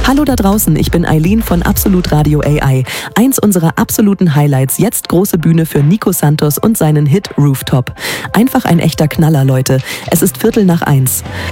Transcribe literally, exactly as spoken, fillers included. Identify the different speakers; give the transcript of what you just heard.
Speaker 1: Hallo da draußen, ich bin Eileen von Absolut Radio A I. Eins unserer absoluten Highlights, jetzt große Bühne für Nico Santos und seinen Hit Rooftop. Einfach ein echter Knaller, Leute. Es ist Viertel nach eins.